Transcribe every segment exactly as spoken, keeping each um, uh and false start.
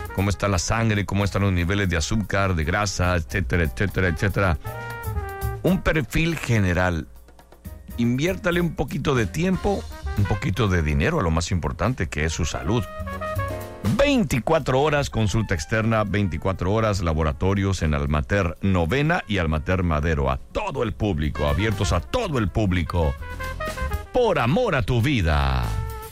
cómo está la sangre, cómo están los niveles de azúcar, de grasa, etcétera, etcétera, etcétera. Un perfil general. Inviértale un poquito de tiempo, un poquito de dinero a lo más importante, que es su salud. veinticuatro horas consulta externa, veinticuatro horas laboratorios en Almater Novena y Almater Madero. A todo el público, abiertos a todo el público. Por amor a tu vida.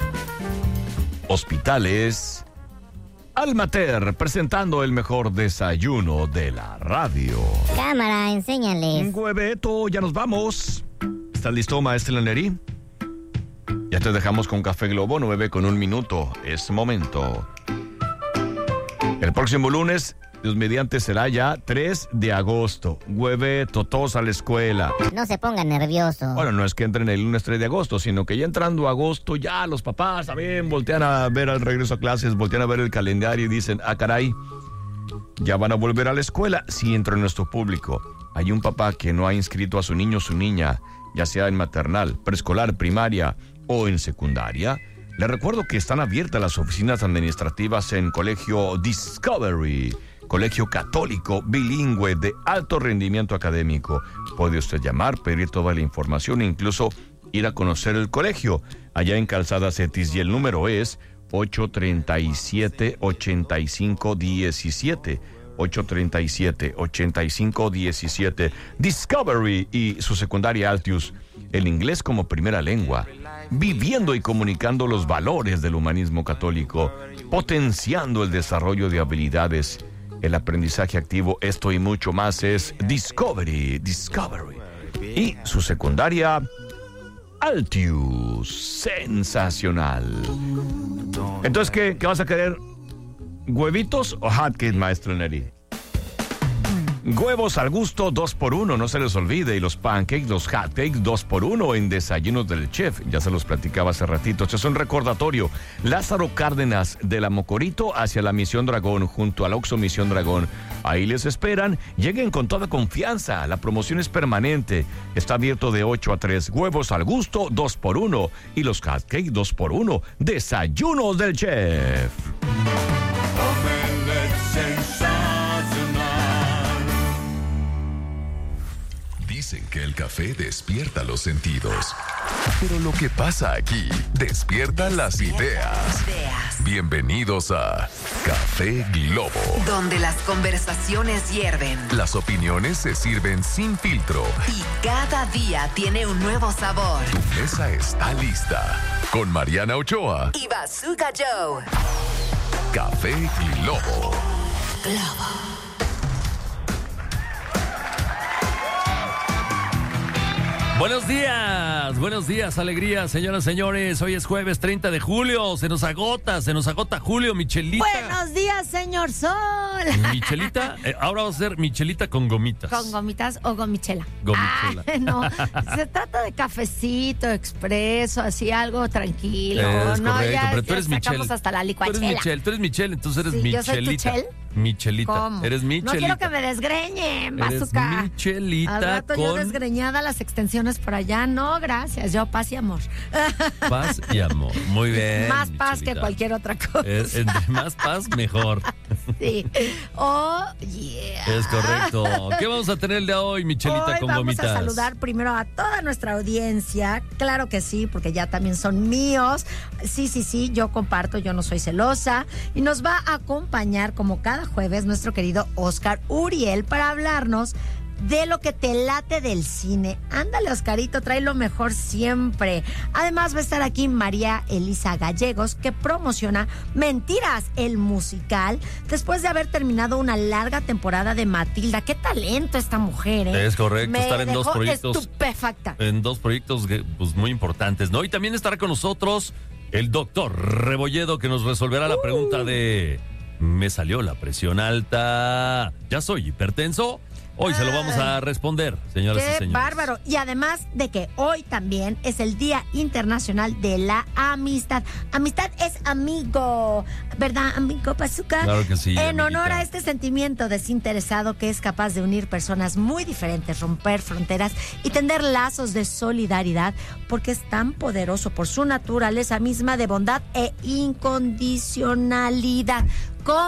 Hospitales Almater, presentando el mejor desayuno de la radio. Cámara, enséñales. Hueveto, ya nos vamos. ¿Estás listo, maestra Neri? Ya te dejamos con Café Globo, nueve con un minuto. Es momento. El próximo lunes, Dios mediante, será ya tres de agosto. Hueveto, todos a la escuela. No se ponga nervioso. Bueno, no es que entren el lunes tres de agosto, sino que ya entrando a agosto, ya los papás también voltean a ver al regreso a clases, voltean a ver el calendario y dicen, ah, caray, ya van a volver a la escuela. Sí, entra en nuestro público. Hay un papá que no ha inscrito a su niño o su niña, ya sea en maternal, preescolar, primaria o en secundaria. Le recuerdo que están abiertas las oficinas administrativas en Colegio Discovery, colegio católico bilingüe de alto rendimiento académico. Puede usted llamar, pedir toda la información e incluso ir a conocer el colegio allá en Calzada Cetis, y el número es ocho treinta y siete, ochenta y cinco diecisiete. ocho treinta y siete, ochenta y cinco diecisiete. Discovery y su secundaria Altius, el inglés como primera lengua, viviendo y comunicando los valores del humanismo católico, potenciando el desarrollo de habilidades, el aprendizaje activo, esto y mucho más es Discovery, Discovery. Y su secundaria Altius, sensacional. Entonces, ¿qué, qué vas a querer? ¿Huevitos o hotcakes, maestro Neri? Huevos al gusto, dos por uno, no se les olvide. Y los pancakes, los hotcakes, dos por uno en Desayunos del Chef. Ya se los platicaba hace ratito. Este es un recordatorio. Lázaro Cárdenas de la Mocorito hacia la Misión Dragón, junto al Oxxo Misión Dragón. Ahí les esperan. Lleguen con toda confianza. La promoción es permanente. Está abierto de ocho a tres. Huevos al gusto, dos por uno. Y los hotcakes, dos por uno. Desayunos del Chef. Dicen que el café despierta los sentidos, pero lo que pasa aquí despierta las ideas. Bienvenidos a Café Globo, donde las conversaciones hierven, las opiniones se sirven sin filtro y cada día tiene un nuevo sabor. Tu mesa está lista con Mariana Ochoa y Bazooka Joe. Café Globo. Globo. Buenos días, buenos días, alegría, señoras y señores. Hoy es jueves treinta de julio, se nos agota, se nos agota julio, Michelita. Buenos días, señor Sol. Michelita, eh, ahora va a ser Michelita con gomitas. ¿Con gomitas o gomichela? Gomichela. Ah, no, se trata de cafecito, expreso, así algo tranquilo. Es no, correcto, ya, pero tú ya eres sacamos Michel. hasta la Tú eres licuachela. Michel, tú eres Michel, entonces eres Sí, yo soy tu Michelita. Chel. Michelita. ¿Cómo? Eres Michelita. No quiero que me desgreñen, Eres Bazooka. Michelita Al rato con yo desgreñada, las extensiones por allá. No, gracias. Yo paz y amor. paz y amor. Muy bien. Más paz Michelita. que cualquier otra cosa. Es- entre más paz, mejor. Sí. Oh, yeah. Es correcto. ¿Qué vamos a tener el día de hoy, Michelita Hoy con vamos gomitas? a saludar primero a toda nuestra audiencia. Claro que sí, porque ya también son míos. Sí, sí, sí, yo comparto, yo no soy celosa. Y nos va a acompañar, como cada jueves, nuestro querido Oscar Uriel para hablarnos de lo que te late del cine. Ándale, Oscarito, trae lo mejor siempre. Además va a estar aquí María Elisa Gallegos, que promociona Mentiras, el musical, después de haber terminado una larga temporada de Matilda. ¡Qué talento esta mujer, eh! Es correcto, Me estar en dos dejó proyectos. estupefacta. En dos proyectos pues, muy importantes, ¿no? Y también estará con nosotros el doctor Rebolledo, que nos resolverá la Uh. pregunta de... ¿Me salió la presión alta? ¿Ya soy hipertenso? Hoy se lo vamos a responder, señoras y ¡Qué señores. bárbaro! Y además de que hoy también es el Día Internacional de la Amistad. Amistad es amigo, ¿verdad, amigo Bazooka? Claro que sí, En amiguita. honor a este sentimiento desinteresado que es capaz de unir personas muy diferentes, romper fronteras y tender lazos de solidaridad, porque es tan poderoso por su naturaleza misma de bondad e incondicionalidad.